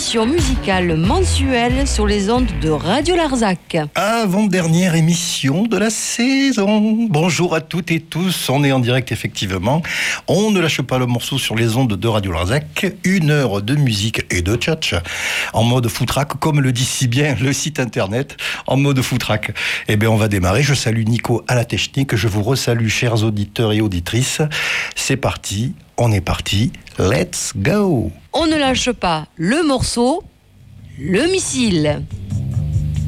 l'émission musicale mensuelle sur les ondes de Radio Larzac. Avant-dernière émission de la saison. Bonjour à toutes et tous, on est en direct effectivement. On ne lâche pas le morceau sur les ondes de Radio Larzac. 1 heure de musique et de tchatch en mode footrack, comme le dit si bien le site internet, en mode footrack. Eh bien on va démarrer, je salue Nico à la technique, je vous resalue chers auditeurs et auditrices. C'est parti, on est parti, let's go. On ne lâche pas le morceau, le missile.